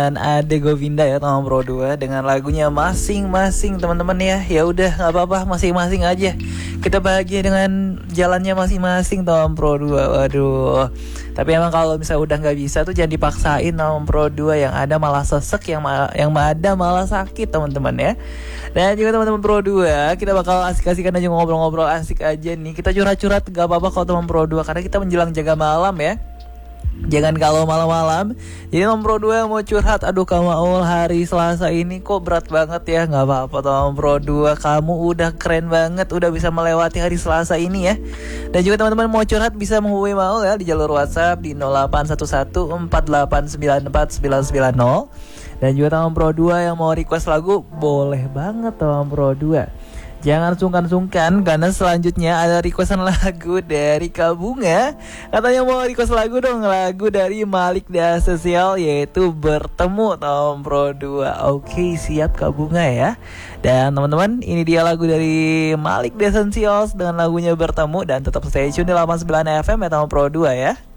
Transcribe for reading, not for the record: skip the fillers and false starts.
Dan Ade Govinda ya Tom Pro 2 dengan lagunya masing-masing teman-teman ya. Ya udah nggak apa-apa, masing-masing aja. Kita bahagia dengan jalannya masing-masing Tom Pro 2. Waduh. Tapi emang kalau misalnya udah nggak bisa tuh jangan dipaksain Tom Pro 2, yang ada malah sesek, yang ada malah sakit teman-teman ya. Dan juga teman-teman Pro 2, kita bakal asik-asikan aja, ngobrol-ngobrol asik aja nih. Kita curhat-curhat gak apa-apa kalau teman Pro 2, karena kita menjelang jaga malam ya. Jangan kalau malam-malam. Jadi Tom Pro 2 mau curhat, aduh Kak Maul, hari Selasa ini kok berat banget ya. Gak apa-apa Tom Pro 2, kamu udah keren banget, udah bisa melewati hari Selasa ini ya. Dan juga teman-teman mau curhat bisa menghubungi Maul ya di jalur WhatsApp di 081148949990. Dan juga Tom Pro 2 yang mau request lagu, boleh banget Tom Pro 2. Jangan sungkan-sungkan, karena selanjutnya ada requestan lagu dari Kak Bunga. Katanya mau request lagu dong, lagu dari Malik The Essentials, yaitu Bertemu Tom Pro 2. Oke, siap Kak Bunga ya. Dan teman-teman, ini dia lagu dari Malik The Essentials dengan lagunya Bertemu. Dan tetap stay tune di 89 FM ya Tom Pro 2 ya.